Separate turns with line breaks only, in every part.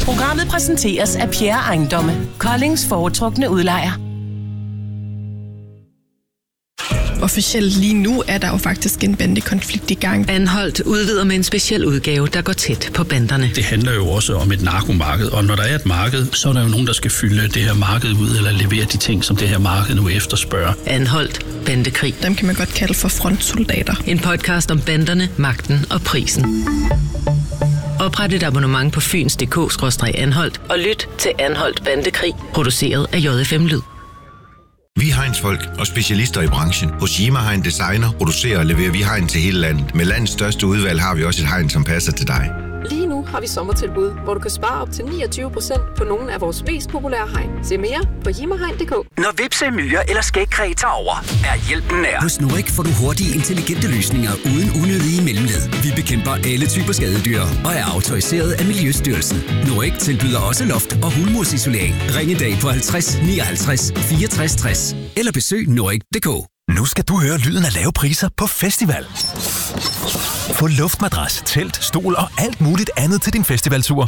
Programmet præsenteres af Pierre Ejendomme, Koldings foretrukne udlejer.
Officielt lige nu er der jo faktisk en bandekonflikt i gang.
Anholdt udvider med en speciel udgave, der går tæt på banderne.
Det handler jo også om et narkomarked, og når der er et marked, så er der jo nogen, der skal fylde det her marked ud, eller levere de ting, som det her marked nu efterspørger.
Anholdt bandekrig.
Dem kan man godt kalde for frontsoldater.
En podcast om banderne, magten og prisen. Opret et abonnement på fyns.dk/anholdt og lyt til Anholdt Bandekrig, produceret af JFM Lyd.
Vi er Heinz-folk og specialister i branchen. Hos Yima Hein Designer producerer og leverer vi hegn til hele landet. Med landets største udvalg har vi også et hegn, som passer til dig.
Lige nu har vi sommertilbud, hvor du kan spare op til 29% på nogle af vores mest populære hegn. Se mere på yimahegn.dk.
Når Hvepse, Myrer eller Skægkræ tager over, er hjælpen nær.
Hos Norik får du hurtige, intelligente løsninger uden unødige mellemled. Vi bekæmper alle typer skadedyr og er autoriseret af Miljøstyrelsen. Norik tilbyder også loft- og hulmursisolering. Ring i dag på 50 59 64 60 eller besøg norik.dk.
Nu skal du høre lyden af lave priser på festival. Få luftmadras, telt, stol og alt muligt andet til din festivaltur.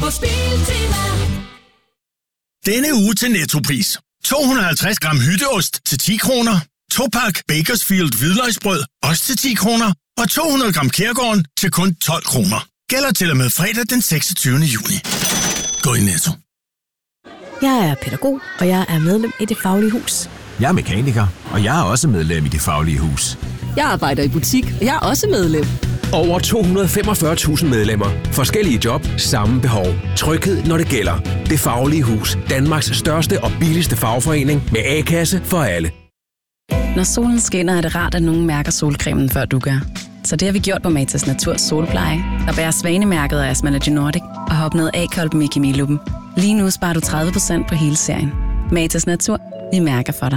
Denne uge til Nettopris. 250 gram hytteost til 10 kroner. 2-pak Bakersfield hvidløgsbrød, også til 10 kroner. Og 200 gram Kærgården til kun 12 kroner. Gælder til og med fredag den 26. juni. Gå i Netto.
Jeg er pædagog, og jeg er medlem i Det Faglige Hus.
Jeg er mekaniker, og jeg er også medlem i Det Faglige Hus.
Jeg arbejder i butik, og jeg er også medlem.
Over 245.000 medlemmer. Forskellige job, samme behov. Tryghed, når det gælder. Det Faglige Hus. Danmarks største og billigste fagforening med A-kasse for alle.
Når solen skinner, er det rart, at nogen mærker solcremen, før du gør. Så det har vi gjort på Matas Naturs Solpleje, der bærer svanemærket af Asmalagy Nordic og har opnået A-kolben i Kemiluppen. Lige nu sparer du 30% på hele serien. Matas Natur. Vi mærker for dig.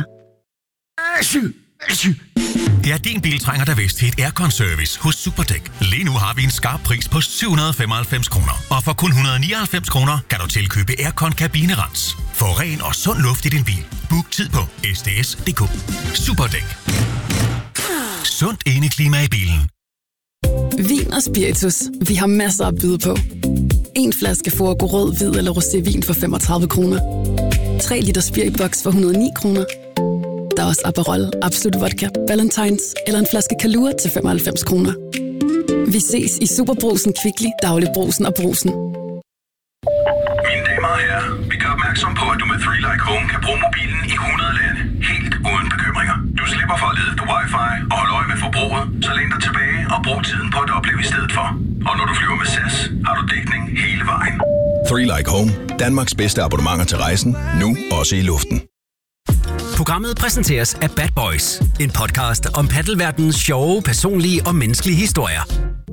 Ja, din bil trænger der vist til et aircon-service hos Superdæk. Lige nu har vi en skarp pris på 795 kroner. Og for kun 199 kroner kan du tilkøbe aircon-kabinerens. Få ren og sund luft i din bil. Book tid på sds.dk. Superdæk. Sundt indeklima i bilen.
Vin og spiritus. Vi har masser at byde på. En flaske Forgo rød, hvid eller rosévin for 35 kroner. 3 liter Spiritbox for 109 kroner. Der er også Aperol, Absolut Vodka, Valentines eller en flaske Kalua til 95 kroner. Vi ses i Superbrugsen, Kvickly, Dagligbrugsen og Brugsen.
Mine damer og herrer, vi gør opmærksom på, at du med 3Like Home kan bruge mobilen i 100 lande, helt uden bekymringer. Du slipper for at lede efter wifi og holde øje med forbruget, så læn dig tilbage og brug tiden på at opleve i stedet for. Og når du flyver med SAS, har du dækning hele vejen.
3Like Home, Danmarks bedste abonnementer til rejsen, nu også i luften.
Programmet præsenteres af Bad Boys, en podcast om paddelverdenens sjove, personlige og menneskelige historier.